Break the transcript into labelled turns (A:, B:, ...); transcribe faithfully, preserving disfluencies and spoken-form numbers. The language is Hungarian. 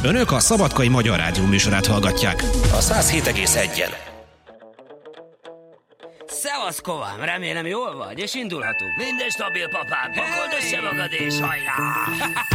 A: Önök a Szabadkai Magyar Rádió műsorát hallgatják. A száz hét egész egyen.
B: Szevasz, Kovám, remélem jól vagy, és indulhatunk. Minden stabil, papám, pakold össze magad és hajrá!